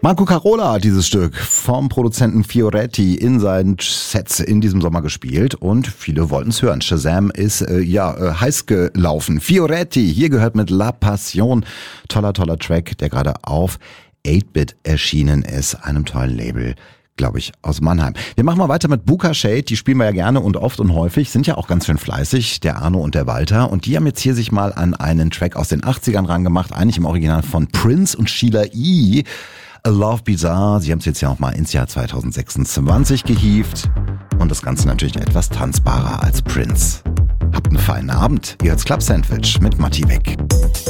Marco Carola hat dieses Stück vom Produzenten Fioretti in seinen Sets in diesem Sommer gespielt und viele wollten es hören. Shazam ist heiß gelaufen. Fioretti, hier gehört mit La Passion. Toller Track, der gerade auf 8-Bit erschienen ist, einem tollen Label, glaube ich, aus Mannheim. Wir machen mal weiter mit Buka Shade, die spielen wir ja gerne und oft und häufig, sind ja auch ganz schön fleißig, der Arno und der Walter. Und die haben jetzt hier sich mal an einen Track aus den 80ern rangemacht, eigentlich im Original von Prince und Sheila E., A Love Bizarre. Sie haben es jetzt ja auch mal ins Jahr 2026 gehievt und das Ganze natürlich etwas tanzbarer als Prince. Habt einen feinen Abend, ihr hört's Club Sandwich mit Matti Beck.